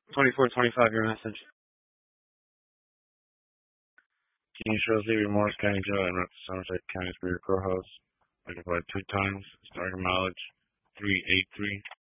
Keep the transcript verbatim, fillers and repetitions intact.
twenty-four twenty-five, your message. King shows David Morris County Jail and up to Somerset County Superior Courthouse. Occupied two times. Starting mileage three eight three.